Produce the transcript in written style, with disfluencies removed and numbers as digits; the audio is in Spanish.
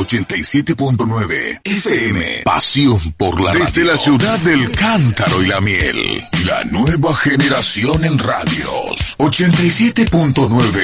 87.9 FM. Pasión por la radio. Desde la ciudad del cántaro y la miel. La nueva generación en radios. 87.9